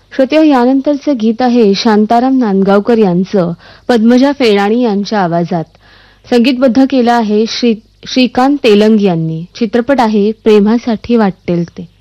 श्रोते, यानंतरचं गीत आहे शांताराम नांदगावकर यांचं पद्मजा फेणाणी यांच्या आवाजात. संगीतबद्ध केलं आहे श्रीकांत तेलंग यांनी. चित्रपट आहे प्रेमासाठी वाट्टेल ते.